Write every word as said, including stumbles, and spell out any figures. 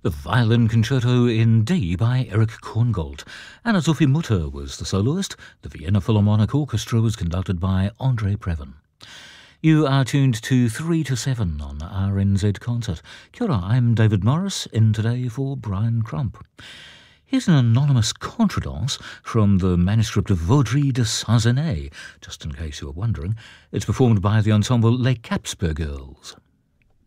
The Violin Concerto in D by Erich Korngold. Anna-Sophie Mutter was the soloist. The Vienna Philharmonic Orchestra was conducted by Andre Previn. You are tuned to three to seven on R N Z Concert. Kia ora, I'm David Morris, in today for Brian Crump. Here's an anonymous contredanse from the manuscript of Vaudrey de Saint-Genet, just in case you were wondering. It's performed by the ensemble Les Capsper Girls.